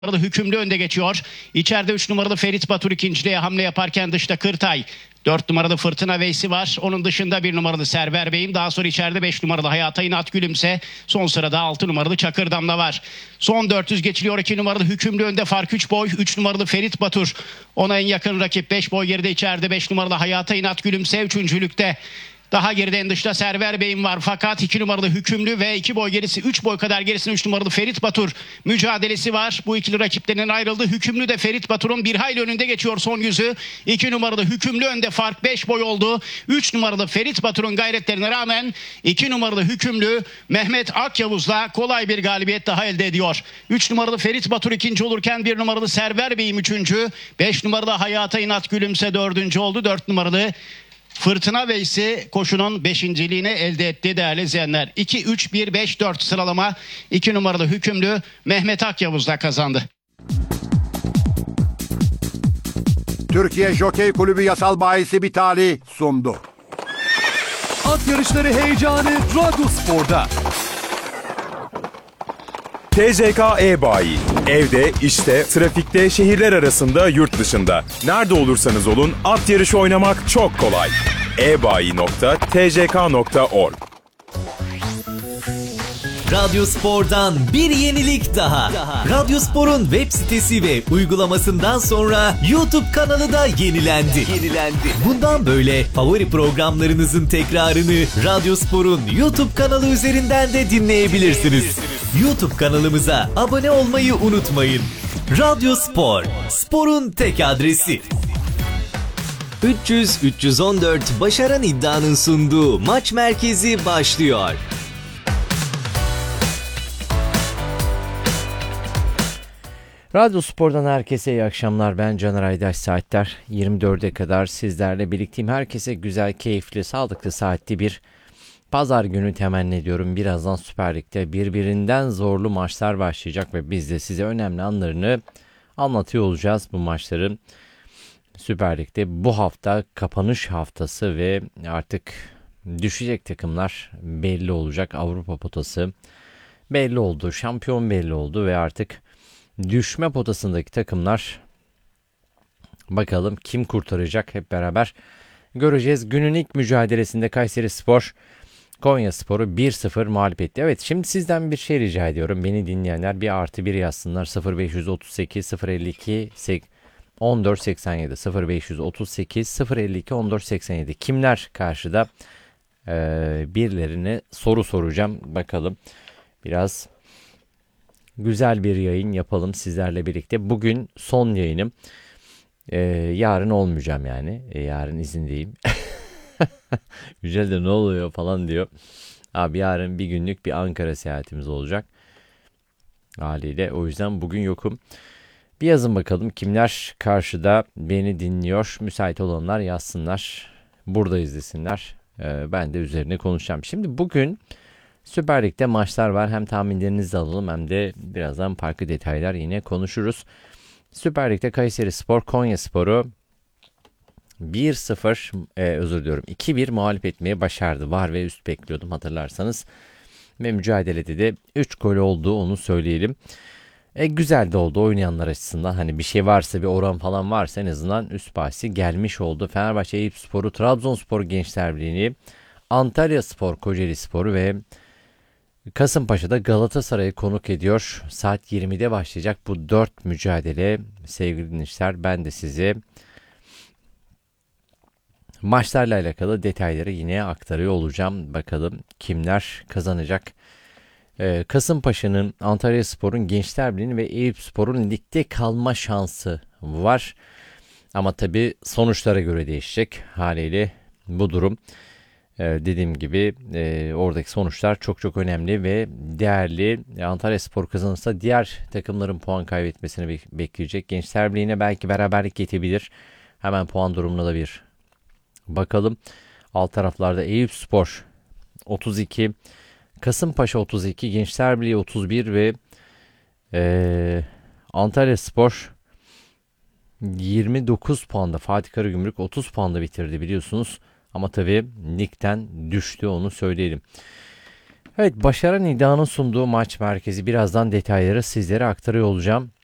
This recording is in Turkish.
numaralı Hükümlü önde geçiyor. İçeride 3 numaralı Ferit Batur ikinciliğe hamle yaparken dışta Kırtay. 4 numaralı Fırtına Veysi var. Onun dışında 1 numaralı Server Bey'im. Daha sonra içeride 5 numaralı Hayata İnat Gülümse. Son sırada 6 numaralı Çakır Damla var. Son 400 geçiliyor. 2 numaralı Hükümlü önde, fark 3 boy. 3 numaralı Ferit Batur. Ona en yakın rakip 5 boy geride, içeride 5 numaralı Hayata İnat Gülümse. Üçüncülükte daha geride en dışta Server Bey'im var. Fakat 2 numaralı Hükümlü ve 2 boy gerisi, 3 boy kadar gerisinde 3 numaralı Ferit Batur mücadelesi var. Bu ikili rakiplerinden ayrıldı. Hükümlü de Ferit Batur'un bir hayli önünde geçiyor son yüzü. 2 numaralı Hükümlü önde, fark 5 boy oldu. 3 numaralı Ferit Batur'un gayretlerine rağmen 2 numaralı Hükümlü Mehmet Akyavuz'la kolay bir galibiyet daha elde ediyor. 3 numaralı Ferit Batur ikinci olurken 1 numaralı Server Bey'im üçüncü. 5 numaralı Hayata İnat Gülümse dördüncü oldu. 4 numaralı Fırtına Veysi koşunun beşinciliğini elde etti değerli izleyenler. 2-3-1-5-4 sıralama 2 numaralı Hükümlü Mehmet Akyavuz'da kazandı. Türkiye Jokey Kulübü yasal bahisi Bitali sundu. At yarışları heyecanı Radyospor'da. TCK E-Bayi. Evde, işte, trafikte, şehirler arasında, yurt dışında. Nerede olursanız olun at yarışı oynamak çok kolay. ebayi.tck.org. Radyospor'dan bir yenilik daha. Radyospor'un web sitesi ve uygulamasından sonra YouTube kanalı da yenilendi. Bundan böyle favori programlarınızın tekrarını Radyospor'un YouTube kanalı üzerinden de dinleyebilirsiniz. YouTube kanalımıza abone olmayı unutmayın. Radyospor, sporun tek adresi. 300-314 Başaran İddia'nın sunduğu Maç Merkezi başlıyor. Radyospor'dan herkese iyi akşamlar. Ben Caner Aydaş. Saatler 24'e kadar sizlerle birlikteyim. Herkese güzel, keyifli, sağlıklı, saatli bir pazar günü temenni ediyorum. Birazdan Süper Lig'de birbirinden zorlu maçlar başlayacak ve biz de size önemli anlarını anlatıyor olacağız bu maçların. Süper Lig'de bu hafta kapanış haftası ve artık düşecek takımlar belli olacak. Avrupa potası belli oldu, şampiyon belli oldu ve artık düşme potasındaki takımlar, bakalım kim kurtaracak, hep beraber göreceğiz. Günün ilk mücadelesinde Kayserispor Konyaspor'u 1-0 mağlup etti. Evet, şimdi sizden bir şey rica ediyorum. Beni dinleyenler bir artı bir yazsınlar. 0538 052 1487 0538 052 1487. Kimler karşıda? Birilerine soru soracağım. Bakalım, biraz güzel bir yayın yapalım sizlerle birlikte. Bugün son yayınım. Yarın olmayacağım yani. Yarın izindeyim. Yücel de ne oluyor falan diyor. Abi yarın bir günlük bir Ankara seyahatimiz olacak. Haliyle o yüzden bugün yokum. Bir yazın bakalım kimler karşıda beni dinliyor. Müsait olanlar yazsınlar. Burada izlesinler. Ben de üzerine konuşacağım. Şimdi bugün Süper Lig'de maçlar var. Hem tahminlerinizi alalım hem de birazdan farklı detaylar yine konuşuruz. Süper Lig'de Kayserispor Konyaspor'u 2-1 mağlup etmeye başardı. Var ve üst bekliyordum hatırlarsanız. Ve mücadelede de 3 gol oldu, onu söyleyelim. Güzel de oldu oynayanlar açısından. Hani bir şey varsa, bir oran falan varsa en azından üst bahsi gelmiş oldu. Fenerbahçe Eyüpspor'u, Trabzonspor Gençler Birliği, Antalyaspor Kocaelispor'u ve Kasımpaşa'da Galatasaray'ı konuk ediyor. Saat 20'de başlayacak bu 4 mücadele sevgili dinleyiciler. Ben de size maçlarla alakalı detayları yine aktarıyor olacağım. Bakalım kimler kazanacak. Kasımpaşa'nın, Antalyaspor'un, Gençler Birliği'nin ve Eyüpspor'un ligde kalma şansı var. Ama tabii sonuçlara göre değişecek haliyle bu durum. Dediğim gibi oradaki sonuçlar çok çok önemli ve değerli. Antalyaspor kazanırsa diğer takımların puan kaybetmesini bekleyecek. Gençler Birliği'ne belki beraberlik getirebilir. Hemen puan durumuna da bir bakalım. Alt taraflarda Eyüpspor 32, Kasımpaşa 32, Gençler Birliği 31 ve Antalyaspor 29 puanda. Fatih Karagümrük 30 puanda bitirdi biliyorsunuz. Ama tabii ligden düştü, onu söyleyelim. Evet, Başaran İddia'nın sunduğu Maç Merkezi, birazdan detayları sizlere aktarıyor olacağım.